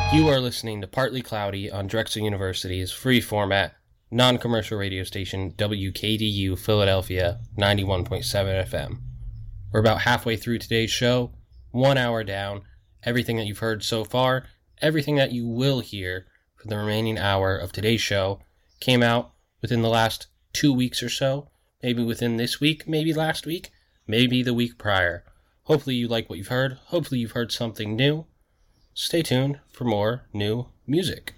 You are listening to Partly Cloudy on Drexel University's free format, non-commercial radio station WKDU Philadelphia 91.7 FM. We're about halfway through today's show, 1 hour down. Everything that you've heard so far, everything that you will hear for the remaining hour of today's show came out within the last 2 weeks or so, maybe within this week, maybe last week, maybe the week prior. Hopefully you like what you've heard. Hopefully you've heard something new. Stay tuned for more new music.